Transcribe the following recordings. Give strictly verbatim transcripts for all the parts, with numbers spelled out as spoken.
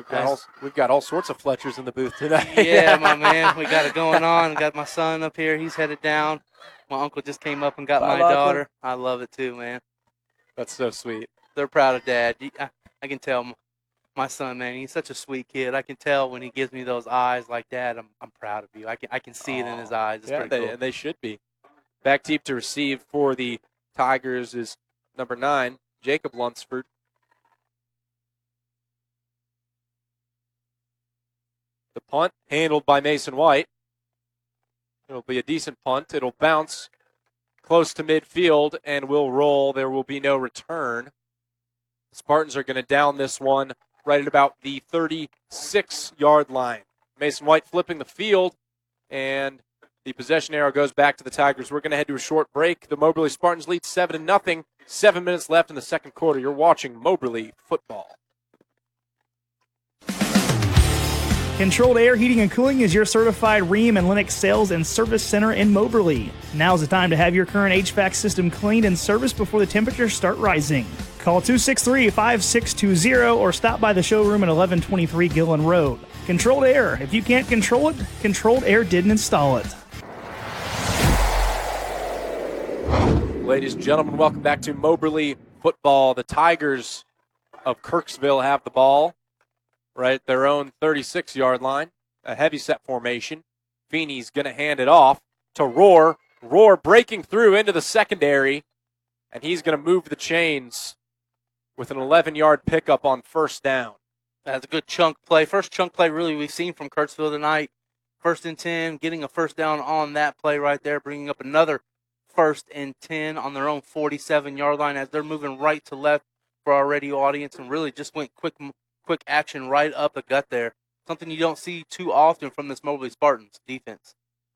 We've got, all, we've got all sorts of Fletchers in the booth tonight. Yeah, my man. We got it going on. Got my son up here. He's headed down. My uncle just came up and got Bye, my Lachlan. daughter. I love it too, man. That's so sweet. They're proud of Dad. I, I can tell my son, man, he's such a sweet kid. I can tell when he gives me those eyes like, Dad, I'm I'm proud of you. I can I can see Aww. It in his eyes. It's yeah, pretty they, cool. and they should be. Back deep to receive for the Tigers is number nine, Jacob Lunsford. The punt handled by Mason White. It'll be a decent punt. It'll bounce close to midfield and will roll. There will be no return. The Spartans are going to down this one right at about the thirty-six-yard line. Mason White flipping the field, and the possession arrow goes back to the Tigers. We're going to head to a short break. The Moberly Spartans lead seven to nothing. Seven minutes left in the second quarter. You're watching Moberly football. Controlled Air Heating and Cooling is your certified Rheem and Lennox sales and service center in Moberly. Now's the time to have your current H V A C system cleaned and serviced before the temperatures start rising. Call two six three, five six two zero or stop by the showroom at eleven twenty-three Gillen Road. Controlled Air. If you can't control it, Controlled Air didn't install it. Ladies and gentlemen, welcome back to Moberly football. The Tigers of Kirksville have the ball right at their own thirty-six-yard line. A heavy-set formation. Feeney's going to hand it off to Rohr. Rohr breaking through into the secondary, and he's going to move the chains with an eleven-yard pickup on first down. That's a good chunk play. First chunk play really we've seen from Kirksville tonight. First and ten, getting a first down on that play right there, bringing up another first and ten on their own forty-seven-yard line as they're moving right to left for our radio audience and really just went quick quick action right up the gut there. Something you don't see too often from this Moberly Spartans defense.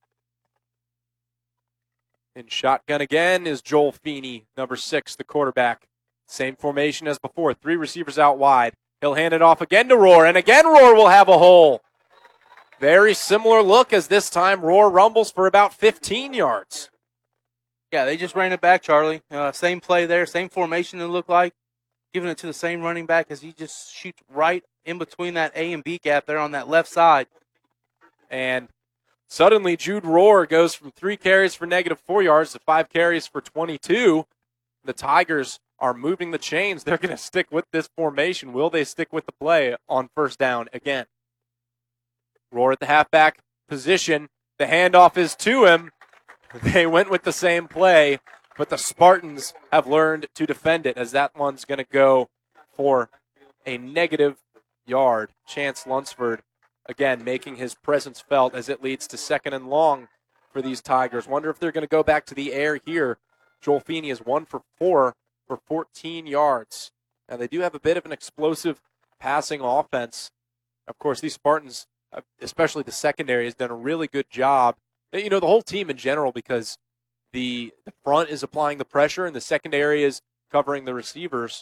In shotgun again is Joel Feeney, number six, the quarterback. Same formation as before, three receivers out wide. He'll hand it off again to Rohr, and again Rohr will have a hole. Very similar look as this time Rohr rumbles for about fifteen yards. Yeah, they just ran it back, Charlie. Uh, same play there, same formation it looked like. Giving it to the same running back as he just shoots right in between that A and B gap there on that left side. And suddenly Jude Rohr goes from three carries for negative four yards to five carries for twenty-two. The Tigers are moving the chains. They're going to stick with this formation. Will they stick with the play on first down again? Rohr at the halfback position. The handoff is to him. They went with the same play, but the Spartans have learned to defend it as that one's going to go for a negative yard. Chance Lunsford, again, making his presence felt as it leads to second and long for these Tigers. Wonder if they're going to go back to the air here. Joel Feeney is one for four for fourteen yards. Now, they do have a bit of an explosive passing offense. Of course, these Spartans, especially the secondary, has done a really good job. You know, the whole team in general, because the, the front is applying the pressure and the secondary is covering the receivers.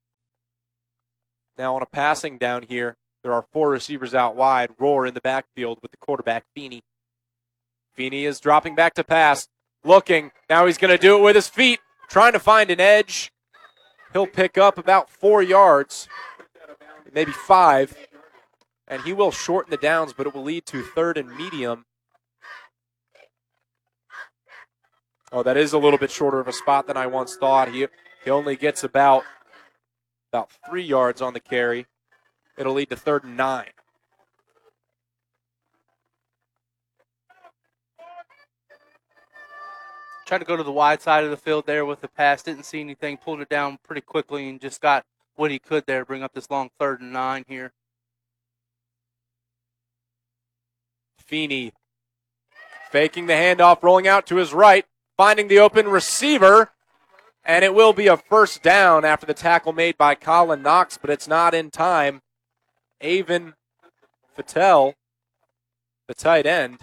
Now on a passing down here, there are four receivers out wide. Rohr in the backfield with the quarterback, Feeney. Feeney is dropping back to pass, looking. Now he's going to do it with his feet, trying to find an edge. He'll pick up about four yards, maybe five, and he will shorten the downs, but it will lead to third and medium. Oh, that is a little bit shorter of a spot than I once thought. He, he only gets about, about three yards on the carry. It'll lead to third and nine. Tried to go to the wide side of the field there with the pass. Didn't see anything. Pulled it down pretty quickly and just got what he could there. Bring up this long third and nine here. Feeney faking the handoff, rolling out to his right, finding the open receiver, and it will be a first down after the tackle made by Colin Knox, but it's not in time. Avon Fattel, the tight end,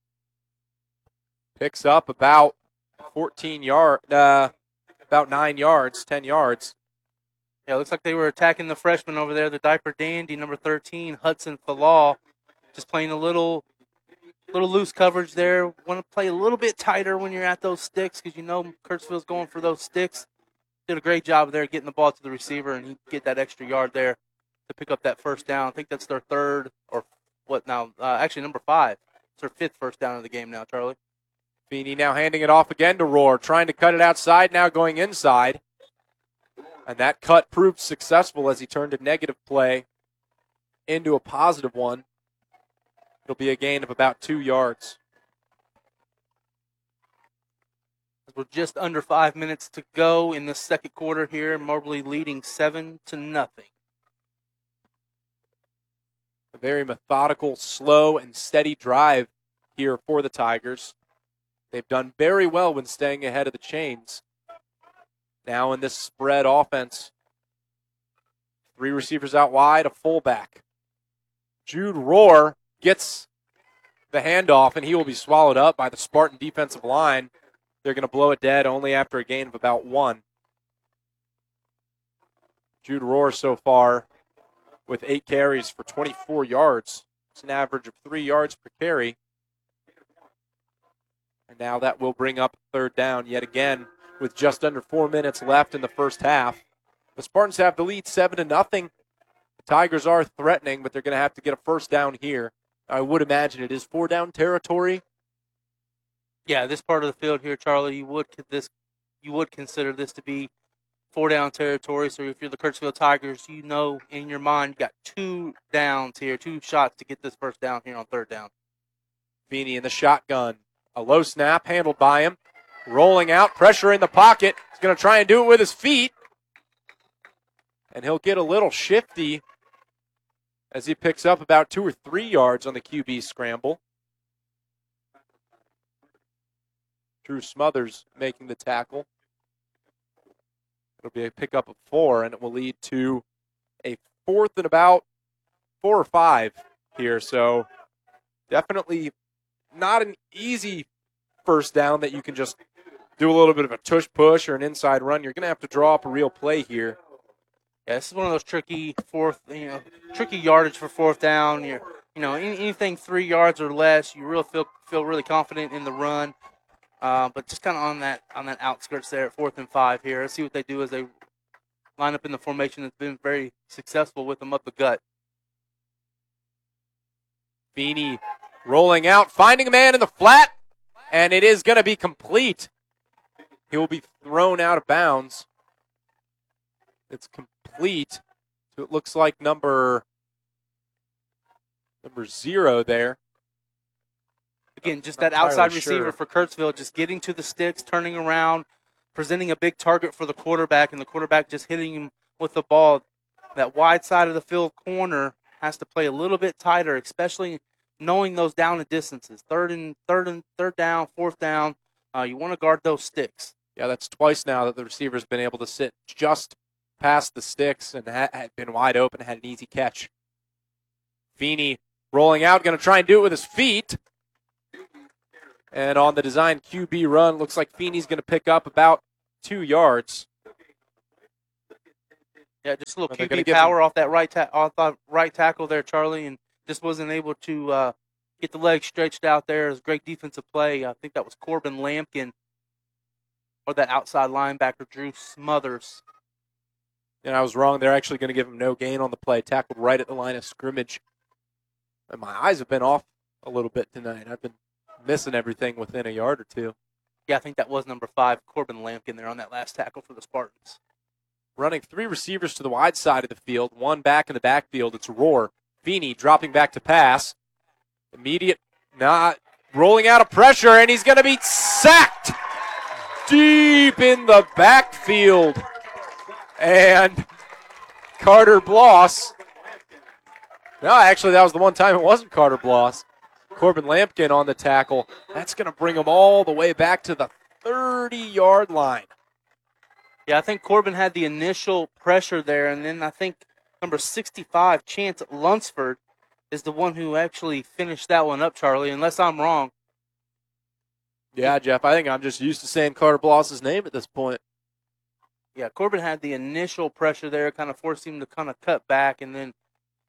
picks up about fourteen yards, uh, about nine yards, ten yards. Yeah, it looks like they were attacking the freshman over there, the diaper dandy, number thirteen, Hudson Falal, just playing a little little loose coverage there. Want to play a little bit tighter when you're at those sticks because you know Kirksville's going for those sticks. Did a great job there getting the ball to the receiver and he get that extra yard there to pick up that first down. I think that's their third or what now? Uh, actually, number five. It's their fifth first down of the game now, Charlie. Feeney now handing it off again to Roar, trying to cut it outside, now going inside. And that cut proved successful as he turned a negative play into a positive one. It'll be a gain of about two yards. We're just under five minutes to go in the second quarter here. Moberly leading seven to nothing. A very methodical, slow, and steady drive here for the Tigers. They've done very well when staying ahead of the chains. Now in this spread offense, three receivers out wide, a fullback. Jude Roar gets the handoff, and he will be swallowed up by the Spartan defensive line. They're going to blow it dead only after a gain of about one. Jude Roar so far with eight carries for twenty-four yards. It's an average of three yards per carry. And now that will bring up third down yet again with just under four minutes left in the first half. The Spartans have the lead seven to nothing. The Tigers are threatening, but they're going to have to get a first down here. I would imagine it is four down territory. Yeah, this part of the field here, Charlie, you would this you would consider this to be four down territory. So if you're the Kirksville Tigers, you know in your mind you got two downs here, two shots to get this first down here on third down. Feeney in the shotgun. A low snap handled by him. Rolling out, pressure in the pocket. He's going to try and do it with his feet. And he'll get a little shifty as he picks up about two or three yards on the Q B scramble. Drew Smothers making the tackle. It'll be a pickup of four, and it will lead to a fourth and about four or five here. So definitely not an easy first down that you can just do a little bit of a tush push or an inside run. You're going to have to draw up a real play here. Yeah, this is one of those tricky fourth, you know, tricky yardage for fourth down. You're, you know, any, anything three yards or less, you really feel feel really confident in the run. Uh, but just kind of on that on that outskirts there at fourth and five here. Let's see what they do as they line up in the formation that's been very successful with them up the gut. Feeney rolling out, finding a man in the flat, and it is going to be complete. He will be thrown out of bounds. It's complete. So it looks like number number zero there. Again, just that outside receiver for Kirksville, just getting to the sticks, turning around, presenting a big target for the quarterback, and the quarterback just hitting him with the ball. That wide side of the field corner has to play a little bit tighter, especially knowing those down and distances. Third and third and third down, fourth down, uh, you want to guard those sticks. Yeah, that's twice now that the receiver's been able to sit just past the sticks and ha- had been wide open, had an easy catch. Feeney rolling out, going to try and do it with his feet. And on the design Q B run, looks like Feeney's going to pick up about two yards. Yeah, just a little Q B power off that right ta- off that right tackle there, Charlie, and just wasn't able to uh, get the legs stretched out there. It was a great defensive play. I think that was Corbin Lampkin or that outside linebacker, Drew Smothers. And I was wrong. They're actually going to give him no gain on the play. Tackled right at the line of scrimmage. And my eyes have been off a little bit tonight. I've been missing everything within a yard or two. Yeah, I think that was number five, Corbin Lampkin there on that last tackle for the Spartans. Running three receivers to the wide side of the field, one back in the backfield. It's Roar. Feeney dropping back to pass. Immediate, not rolling out of pressure, and he's going to be sacked deep in the backfield. And Carter Bloss. No, actually, that was the one time it wasn't Carter Bloss. Corbin Lampkin on the tackle. That's going to bring him all the way back to the thirty-yard line. Yeah, I think Corbin had the initial pressure there, and then I think number sixty-five, Chance Lunsford, is the one who actually finished that one up, Charlie, unless I'm wrong. Yeah, Jeff, I think I'm just used to saying Carter Bloss's name at this point. Yeah, Corbin had the initial pressure there, kind of forced him to kind of cut back, and then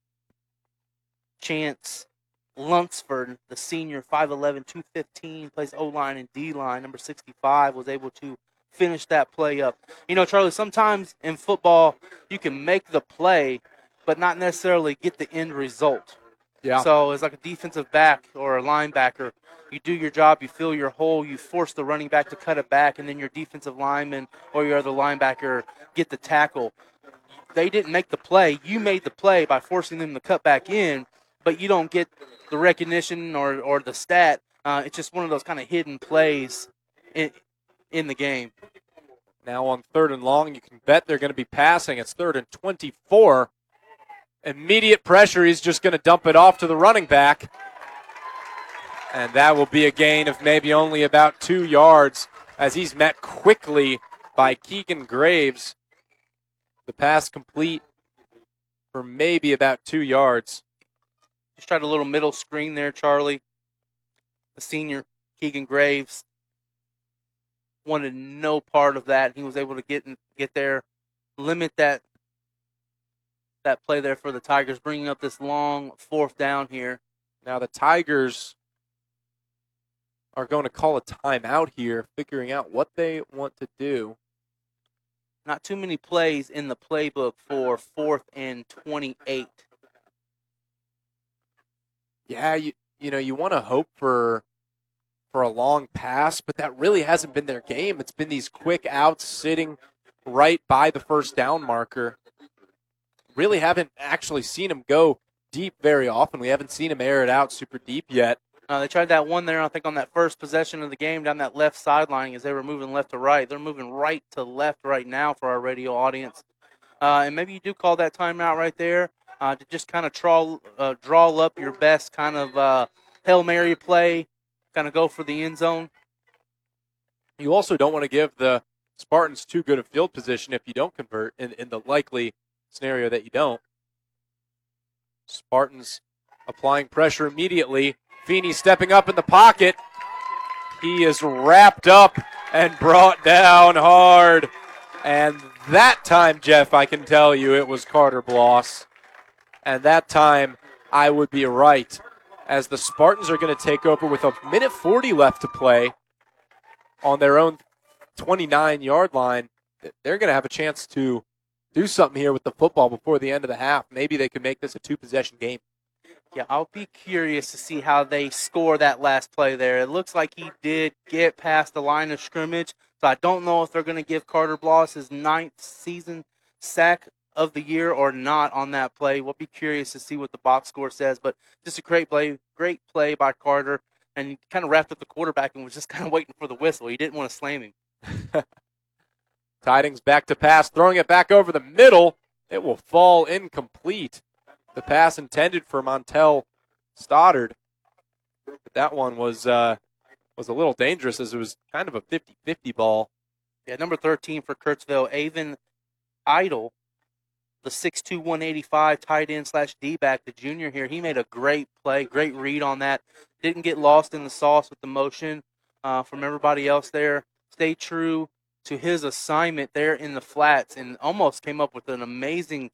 Chance Lunsford, the senior, five eleven, two fifteen, plays O-line and D-line, number sixty-five, was able to finish that play up. You know, Charlie, sometimes in football you can make the play, but not necessarily get the end result. Yeah. So it's like a defensive back or a linebacker. You do your job, you fill your hole, you force the running back to cut it back, and then your defensive lineman or your other linebacker get the tackle. They didn't make the play. You made the play by forcing them to cut back in, but you don't get the recognition or, or the stat. Uh, it's just one of those kind of hidden plays in, in the game. Now on third and long, you can bet they're going to be passing. It's third and twenty-four. Immediate pressure. He's just going to dump it off to the running back. And that will be a gain of maybe only about two yards as he's met quickly by Keegan Graves. The pass complete for maybe about two yards. Just tried a little middle screen there, Charlie. The senior, Keegan Graves, wanted no part of that. He was able to get get there, limit that that play there for the Tigers, bringing up this long fourth down here. Now the Tigers are going to call a timeout here, figuring out what they want to do. Not too many plays in the playbook for fourth and twenty-eight. Yeah, you you know, you want to hope for for a long pass, but that really hasn't been their game. It's been these quick outs sitting right by the first down marker. Really haven't actually seen him go deep very often. We haven't seen him air it out super deep yet. Uh, they tried that one there, I think, on that first possession of the game down that left sideline as they were moving left to right. They're moving right to left right now for our radio audience. Uh, and maybe you do call that timeout right there uh, to just kind of draw, uh, draw up your best kind of uh, Hail Mary play, kind of go for the end zone. You also don't want to give the Spartans too good a field position if you don't convert, in, in the likely scenario that you don't. Spartans applying pressure immediately. Feeney stepping up in the pocket. He is wrapped up and brought down hard. And that time, Jeff, I can tell you it was Carter Bloss. And that time, I would be right, as the Spartans are going to take over with a minute forty left to play on their own twenty-nine-yard line. They're going to have a chance to do something here with the football before the end of the half. Maybe they could make this a two-possession game. Yeah, I'll be curious to see how they score that last play there. It looks like he did get past the line of scrimmage, so I don't know if they're going to give Carter Bloss his ninth season sack of the year or not on that play. We'll be curious to see what the box score says, but just a great play, great play by Carter, and he kind of wrapped up the quarterback and was just kind of waiting for the whistle. He didn't want to slam him. Tidings back to pass, throwing it back over the middle. It will fall incomplete. The pass intended for Montel Stoddard. But that one was uh, was a little dangerous as it was kind of a fifty-fifty ball. Yeah, number thirteen for Kirksville, Avon Idle, the six two, one eighty-five tight end slash D-back, the junior here. He made a great play, great read on that. Didn't get lost in the sauce with the motion uh, from everybody else there. Stayed true to his assignment there in the flats and almost came up with an amazing